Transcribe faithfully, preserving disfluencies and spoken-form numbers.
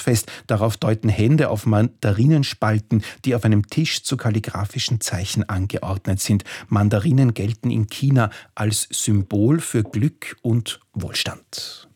Volksfest. Darauf deuten Hände auf Mandarinenspalten, die auf einem Tisch zu kalligraphischen Zeichen angeordnet sind. Mandarinen gelten in China als Symbol für Glück und Wohlstand.